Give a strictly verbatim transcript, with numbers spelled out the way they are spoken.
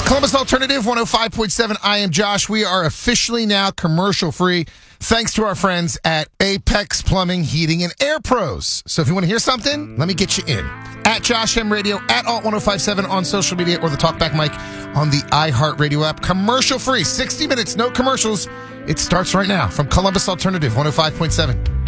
Columbus Alternative one oh five point seven. I am Josh. We are officially now commercial free thanks to our friends at Apex Plumbing, Heating, and Air Pros. So if you want to hear something, let me get you in. At Josh M Radio, at Alt one oh five point seven on social media, or the Talkback mic on the iHeartRadio app. Commercial free. sixty minutes, no commercials. It starts right now from Columbus Alternative one oh five point seven.